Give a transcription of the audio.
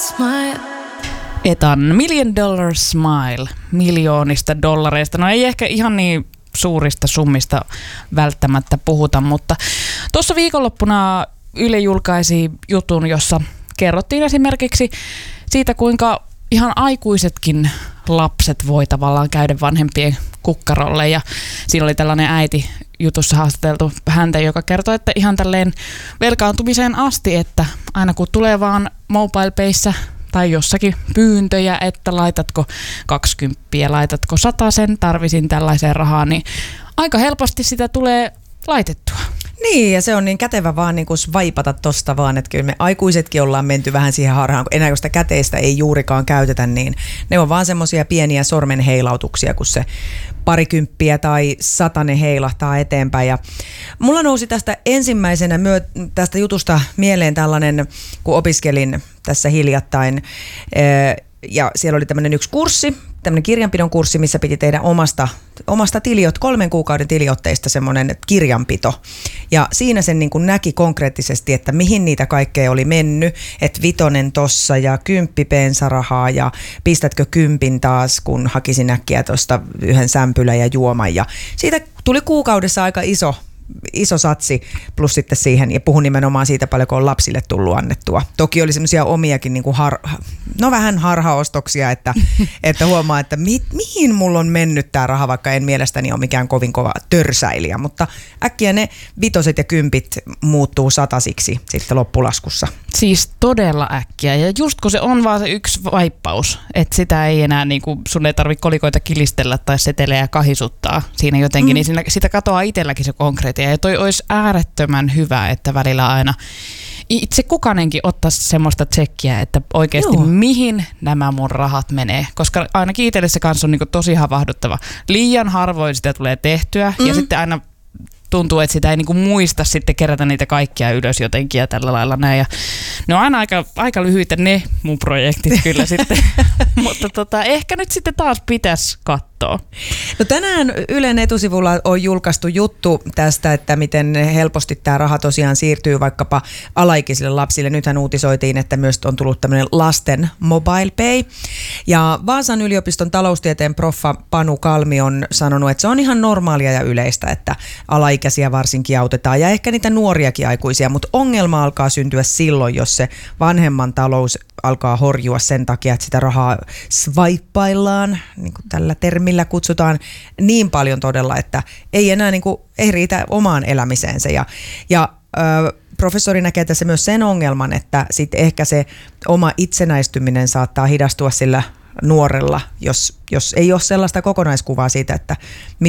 Etan $1 Million Smile, miljoonista dollareista. No ei ehkä ihan niin suurista summista välttämättä puhuta, mutta tuossa viikonloppuna Yle julkaisi jutun, jossa kerrottiin esimerkiksi siitä, kuinka ihan aikuisetkin lapset voi tavallaan käydä vanhempien kukkarolle. Ja siinä oli tällainen äiti jutussa haastateltu häntä, joka kertoi, että ihan tälleen velkaantumiseen asti, että aina kun tulee vaan MobilePayssä tai jossakin pyyntöjä, että laitatko 20, laitatko 100, tarvisin tällaiseen rahaan, niin aika helposti sitä tulee laitettua. Niin, ja se on niin kätevä vaan niin kuin swipata tosta vaan, että kyllä me aikuisetkin ollaan menty vähän siihen harhaan, kun enää kun sitä käteistä ei juurikaan käytetä, niin ne on vaan semmoisia pieniä sormenheilautuksia, kun se 20 tai 100 heilahtaa eteenpäin. Ja mulla nousi tästä ensimmäisenä tästä jutusta mieleen tällainen, kun opiskelin tässä hiljattain, ja siellä oli tämmöinen yksi kurssi, tämmöinen kirjanpidon kurssi, missä piti tehdä omasta 3 kuukauden tiliotteista semmoinen kirjanpito. Ja siinä sen niin kuin näki konkreettisesti, että mihin niitä kaikkea oli mennyt, että 5 tossa ja 10 bensarahaa ja pistätkö 10 taas, kun hakisin äkkiä tuosta yhden sämpylän ja juoman. Ja siitä tuli kuukaudessa aika iso satsi plus sitten siihen, ja puhun nimenomaan siitä paljon, kun on lapsille tullut annettua. Toki oli semmoisia omiakin niin kuin vähän harhaostoksia, että huomaa, että mihin mulla on mennyt tämä raha, vaikka en mielestäni ole mikään kovin kova törsäilijä, mutta äkkiä ne 5 ja 10 muuttuu 100 sitten loppulaskussa. Siis todella äkkiä, ja just kun se on vaan se yksi vaippaus, että sitä ei enää, niin kuin, sun ei tarvitse kolikoita kilistellä tai setelejä kahisuttaa siinä jotenkin, niin sitä katoaa itselläkin se konkreettia. Ja toi olisi äärettömän hyvä, että välillä aina itse kukainenkin ottaisi semmoista tsekkiä, että oikeasti mihin nämä mun rahat menee. Koska ainakin itselle se kanssa on niin kuin tosi havahduttava. Liian harvoin sitä tulee tehtyä ja sitten aina tuntuu, että sitä ei niinku muista sitten kerätä niitä kaikkia ylös jotenkin ja tällä lailla näin. Ja ne on aina aika lyhyitä ne mun projektit kyllä sitten, mutta ehkä nyt sitten taas pitäisi katsoa. No tänään Ylen etusivulla on julkaistu juttu tästä, että miten helposti tämä raha tosiaan siirtyy vaikkapa alaikäisille lapsille. Nythän uutisoitiin, että myös on tullut tämmöinen lasten MobilePay. Ja Vaasan yliopiston taloustieteen proffa Panu Kalmi on sanonut, että se on ihan normaalia ja yleistä, että alaikäisiä varsinkin autetaan ja ehkä niitä nuoriakin aikuisia, mutta ongelma alkaa syntyä silloin, jos se vanhemman talous alkaa horjua sen takia, että sitä rahaa swipeillaan, niin kuin tällä termillä kutsutaan, niin paljon todella, että ei enää ei riitä omaan elämiseensä. Professori näkee tässä myös sen ongelman, että sitten ehkä se oma itsenäistyminen saattaa hidastua sillä nuorella, jos ei ole sellaista kokonaiskuvaa siitä, että